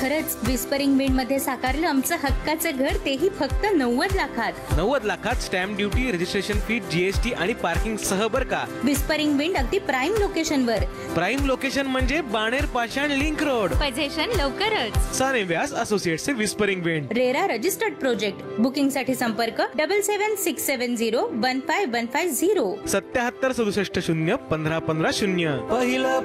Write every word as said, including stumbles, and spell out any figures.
खरंच whispering wind मध्ये साकारलं आमचं हक्काचं घर, तेही फक्त नव्वद लाखात. नव्वद लाखात stamp duty, registration fee, GST आणि पार्किंग सह बर का. विस्परिंग विंड अगदी प्राईम लोकेशन वर. प्राईम लोकेशन म्हणजे बाणेर पाषाण लिंक रोड. पोझिशन लवकरच. साने व्यास associates whispering wind. RERA registered project. Booking साठी संपर्क डबल सेवन सिक्स सेवन zero one five one five zero सत्याहत्तर सदुसष्ट शून्य पंधरा पंधरा शून्य. पहिलं